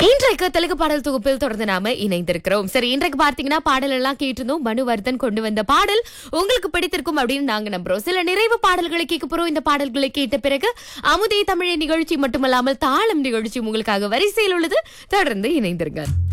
இன்றைக்கு தெலுங்கு பாடல் தொகுப்பில் தொடர்ந்து நாம இணைந்திருக்கிறோம். சரி, இன்றைக்கு பார்த்தீங்கன்னா பாடல் எல்லாம் கேட்டிருந்தோம். மனுவர்தன் கொண்டு வந்த பாடல் உங்களுக்கு பிடித்திருக்கும் அப்படின்னு நாங்க நம்புறோம். சில நிறைவு பாடல்களை கேட்க போறோம். இந்த பாடல்களை கேட்ட பிறகு அமுதே தமிழை நிகழ்ச்சி மட்டுமல்லாமல் தாளம் நிகழ்ச்சி உங்களுக்காக வரிசையில் உள்ளது. தொடர்ந்து இணைந்திருங்க.